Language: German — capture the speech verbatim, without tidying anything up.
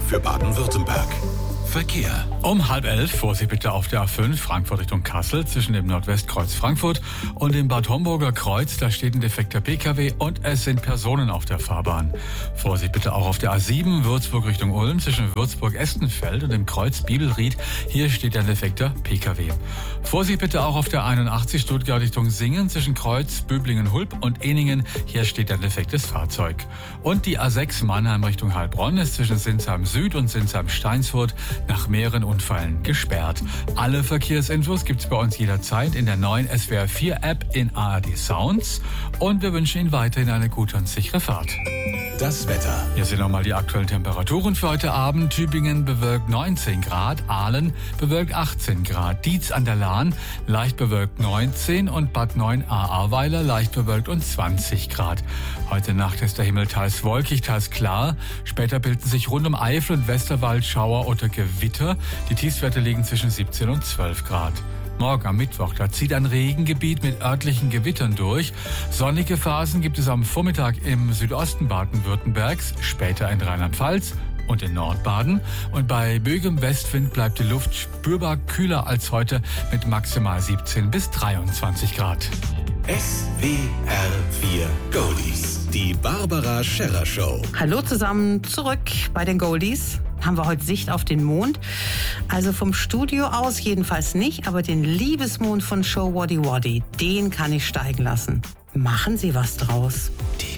für Baden-Württemberg. Verkehr. Um halb elf, Vorsicht bitte auf der A fünf, Frankfurt Richtung Kassel, zwischen dem Nordwestkreuz Frankfurt und dem Bad Homburger Kreuz. Da steht ein defekter P K W und es sind Personen auf der Fahrbahn. Vorsicht bitte auch auf der A sieben, Würzburg Richtung Ulm, zwischen Würzburg-Estenfeld und dem Kreuz Bibelried. Hier steht ein defekter P K W. Vorsicht bitte auch auf der einundachtzig, Stuttgart Richtung Singen, zwischen Kreuz, Böblingen-Hulp und Eningen. Hier steht ein defektes Fahrzeug. Und die A sechs, Mannheim Richtung Heilbronn, ist zwischen Sinsheim Süd und Sinsheim Steinsfurt nach mehreren Unfällen gesperrt. Alle Verkehrsinfos gibt's bei uns jederzeit in der neuen S W R vier App in A R D Sounds. Und wir wünschen Ihnen weiterhin eine gute und sichere Fahrt. Das Wetter. Hier sind nochmal die aktuellen Temperaturen für heute Abend. Tübingen bewölkt neunzehn Grad, Aalen bewölkt achtzehn Grad, Dietz an der Lahn leicht bewölkt neunzehn und Bad Neuenahr-Ahrweiler leicht bewölkt und zwanzig Grad. Heute Nacht ist der Himmel teils wolkig, teils klar. Später bilden sich rund um Eifel und Westerwald Schauer oder Gewitter. Die Tiefstwerte liegen zwischen siebzehn und zwölf Grad. Morgen am Mittwoch, da zieht ein Regengebiet mit örtlichen Gewittern durch. Sonnige Phasen gibt es am Vormittag im Südosten Baden-Württembergs, später in Rheinland-Pfalz und in Nordbaden. Und bei böigem Westwind bleibt die Luft spürbar kühler als heute mit maximal siebzehn bis dreiundzwanzig Grad. S W R vier Goldies. Die Barbara Scherrer Show. Hallo zusammen, zurück bei den Goldies. Haben wir heute Sicht auf den Mond. Also vom Studio aus jedenfalls nicht, aber den Liebesmond von Show Waddy Waddy, den kann ich steigen lassen. Machen Sie was draus.